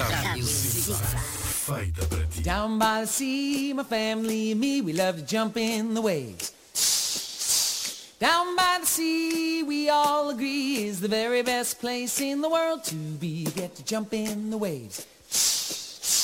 Rádio Ziva. Feita para ti. Down by the sea, my family and me, we love to jump in the waves. Down by the sea, we all agree, is the very best place in the world to be. Get to jump in the waves.